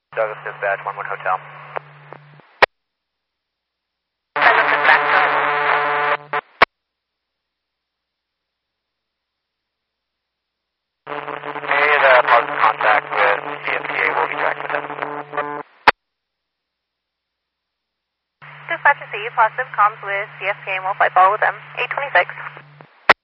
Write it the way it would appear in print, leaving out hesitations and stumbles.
Douglas Dispatch, 11 Hotel. Douglas Dispatch, go ahead. Made positive contact with CFTA, will be tracking with them. Dispatch to see you, positive comms with CFK and we'll flight follow with them. 826.